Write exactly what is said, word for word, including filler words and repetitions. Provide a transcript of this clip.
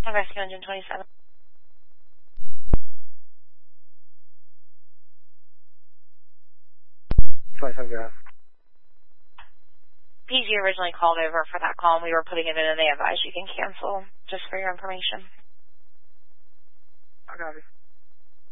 Rescue Engine twenty-seven. twenty-seven, go ahead. P G originally called over for that call, and we were putting it in, and they advised you can cancel, just for your information. I got it.